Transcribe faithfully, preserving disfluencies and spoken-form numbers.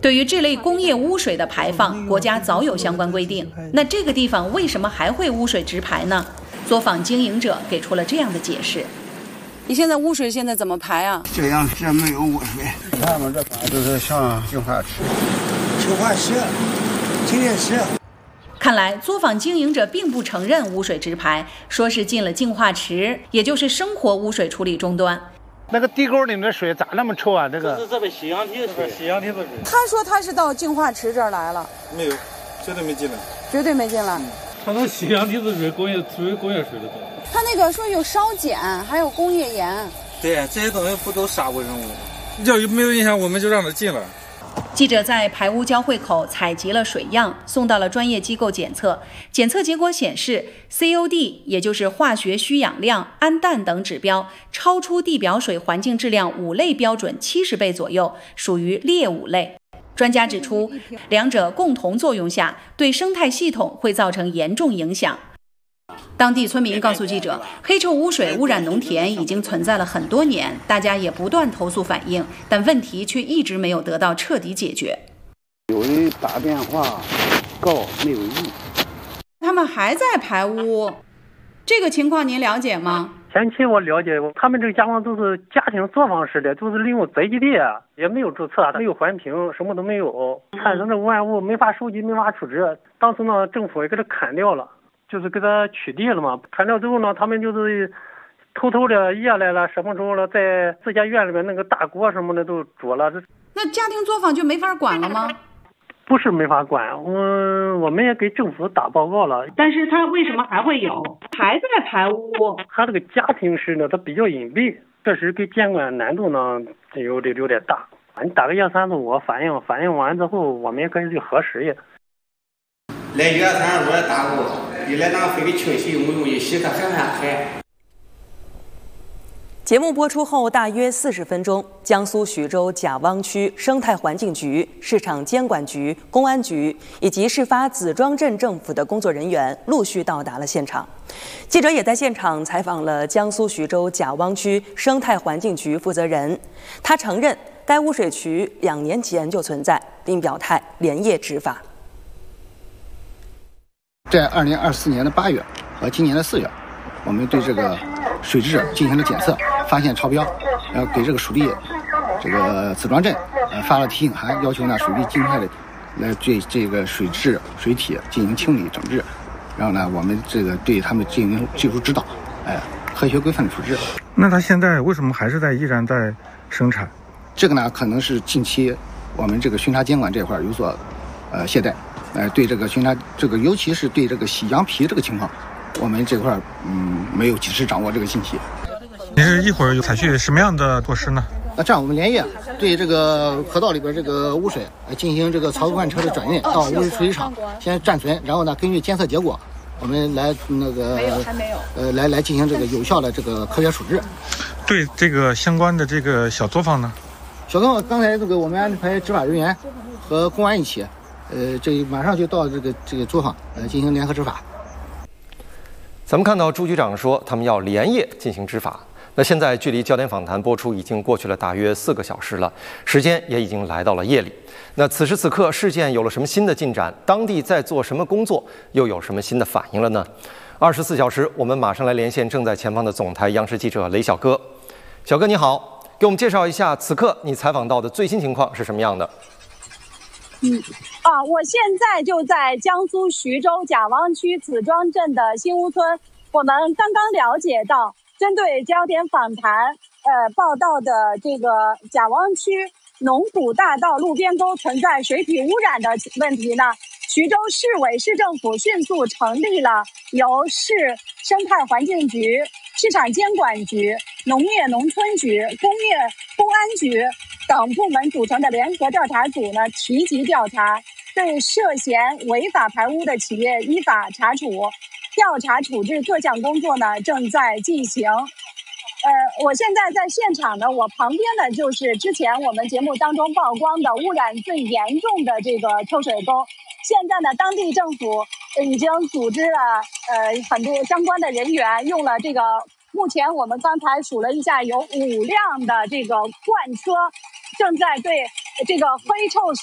对于这类工业污水的排放，国家早有相关规定。那这个地方为什么还会污水直排呢？作坊经营者给出了这样的解释。 你现在污水现在怎么排啊？ 这样是没有污水，你看嘛，这块都是上净化池，净化池、提炼池。 看来作坊经营者并不承认污水直排，说是进了净化池，也就是生活污水处理终端。 那个地沟里的水咋那么臭啊？这个这是这个吸氧体的水，吸氧体的水。 他说他是到净化池这儿来了， 没有，绝对没进来， 绝对没进来。嗯、 他那吸氧体的水，工业属于工业水的东西。 他那个说有烧碱，还有工业盐。 对，这些东西不都杀微生物？要有没有影响，我们就让他进了。 记者在排污交汇口采集了水样，送到了专业机构检测。检测结果显示 ，C O D 也就是化学需氧量、氨氮等指标超出地表水环境质量五类标准七十倍左右，属于劣五类。专家指出，两者共同作用下，对生态系统会造成严重影响。当地村民告诉记者，黑臭污水污染农田已经存在了很多年，大家也不断投诉反映，但问题却一直没有得到彻底解决。 有人打电话告没有用， 他们还在排污，这个情况您了解吗？ 前期我了解，他们这个加工都是家庭作坊式的，就是利用宅基地，也没有注册，没有环评，什么都没有，产生的污染物没法收集，没法处置。当时呢，政府也给它砍掉了。就是给他取缔了嘛，砍掉之后呢，他们就是偷偷的掖来了，什么时候了，在自家院里面那个大锅什么的都煮了。 那家庭作坊就没法管了吗？ 不是没法管，我我们也给政府打报告了。 但是他为什么还会有，还在排污？ 他这个家庭式呢，它比较隐蔽，确实给监管难度呢有点有点大。你打个一三四五反映，反映完之后，我们也可以去核实一。 来一三四五的大锅。你来那非得清洗没用，一洗它还还还。 节目播出后大约四十分钟，江苏徐州贾汪区生态环境局、市场监管局、公安局以及事发子庄镇政府的工作人员陆续到达了现场。记者也在现场采访了江苏徐州贾汪区生态环境局负责人，他承认该污水渠两年前就存在，并表态连夜执法。 在二零二四年的八月和今年的四月，我们对这个水质进行了检测，发现超标，然后给这个属地这个子庄镇呃发了提醒函，要求呢水利尽快的来对这个水质水体进行清理整治，然后呢我们这个对他们进行技术指导，哎、呃，科学规范的处置。 那他现在为什么还是在依然在生产？ 这个呢可能是近期我们这个巡查监管这块有所呃懈怠。呃，对这个巡查，这个尤其是对这个洗羊皮这个情况，我们这块嗯没有及时掌握这个信息。 您是一会儿有采取什么样的措施呢？ 那这样我们连夜对这个河道里边这个污水呃进行这个槽罐车的转运到污水处理厂先暂存，然后呢根据监测结果，我们来那个没有还没有呃来来进行这个有效的这个科学处置。 对这个相关的这个小作坊呢？ 小作坊刚才这个我们安排执法人员和公安一起。呃，这马上就到这个这个作坊，呃，进行联合执法。 咱们看到朱局长说，他们要连夜进行执法。那现在距离焦点访谈播出已经过去了大约四个小时了，时间也已经来到了夜里。那此时此刻，事件有了什么新的进展？当地在做什么工作？又有什么新的反应了呢？二十四小时，我们马上来连线正在前方的总台央视记者雷小哥。小哥你好，给我们介绍一下此刻你采访到的最新情况是什么样的？ 嗯啊，我现在就在江苏徐州贾汪区子庄镇的新屋村。我们刚刚了解到，针对焦点访谈呃报道的这个贾汪区农圃大道路边沟存在水体污染的问题呢，徐州市委市政府迅速成立了由市生态环境局、市场监管局、农业农村局、工业公安局等部门组成的联合调查组呢，提级调查，对涉嫌违法排污的企业依法查处，调查处置各项工作呢正在进行。呃，我现在在现场呢，我旁边的就是之前我们节目当中曝光的污染最严重的这个抽水沟。现在呢，当地政府已经组织了呃很多相关的人员，用了这个。目前我们刚才数了一下，有五辆的这个罐车正在对这个灰臭